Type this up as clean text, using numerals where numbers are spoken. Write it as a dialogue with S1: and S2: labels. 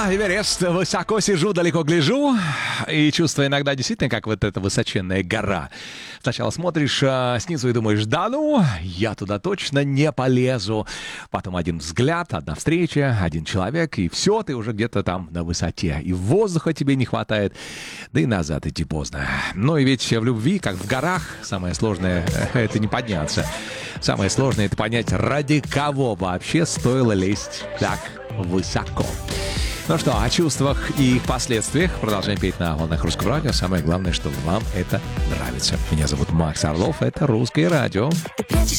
S1: Эверест, высоко сижу, далеко гляжу, и чувство иногда действительно, как вот эта высоченная гора. Сначала смотришь снизу и думаешь, да ну, я туда точно не полезу. Потом один взгляд, одна встреча, один человек, и все, ты уже где-то там на высоте. И воздуха тебе не хватает, да и назад идти поздно. Ну и ведь в любви, как в горах, самое сложное — это не подняться. Самое сложное — это понять, ради кого вообще стоило лезть так высоко. Ну что, о чувствах и их последствиях продолжаем петь на волнах Русского радио. Самое главное, что вам это нравится. Меня зовут Макс Орлов, это Русское радио.